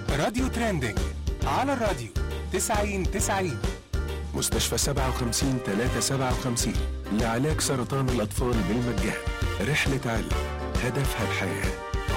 راديو ترندنج على الراديو 90-90. مستشفى 57-357 لعلاج سرطان الأطفال بالمجان. رحلة علم هدفها الحياة.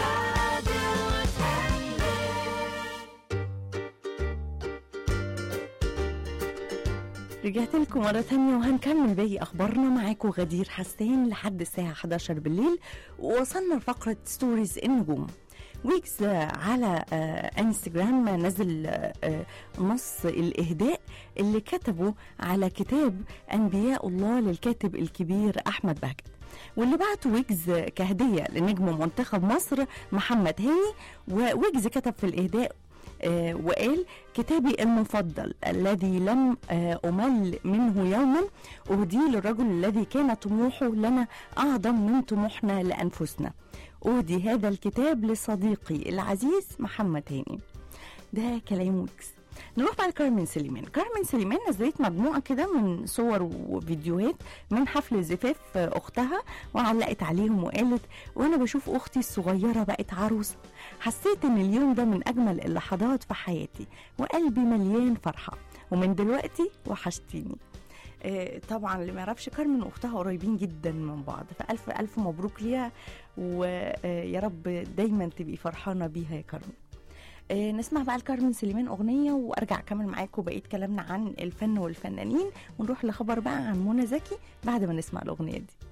رجعت لكم مرة تانية وهنكمل باقي أخبارنا معاكم غدير حسان لحد الساعة 11 بالليل. ووصلنا لفقرة ستوريز النجوم. ويجز على انستجرام نزل نص الإهداء اللي كتبه على كتاب أنبياء الله للكاتب الكبير أحمد بهجت، واللي بعته ويجز كهدية لنجم منتخب مصر محمد هاني. وويجز كتب في الإهداء وقال: كتابي المفضل الذي لم أمل منه يوما أهديه للرجل الذي كان طموحه لنا أعظم من طموحنا لأنفسنا. أهدي هذا الكتاب لصديقي العزيز محمد هاني. ده كلام ويجز. نروح بقى لكارمن سليمان. كارمن سليمان نزلت مجموعة كده من صور وفيديوهات من حفل زفاف أختها وعلقت عليهم وقالت: وأنا بشوف أختي الصغيرة بقت عروسة، حسيت إن اليوم ده من أجمل اللحظات في حياتي وقلبي مليان فرحة، ومن دلوقتي وحشتيني. طبعا اللي ما يعرفش كارمن واختها قريبين جدا من بعض، فألف ألف مبروك ليها، ويا رب دايما تبقي فرحانة بيها يا كارمن. نسمع بقى لكارمن سليمان أغنية وأرجع أكمل معاكم بقية كلامنا عن الفن والفنانين، ونروح لخبر بقى عن منى زكي بعد ما نسمع الأغنية دي.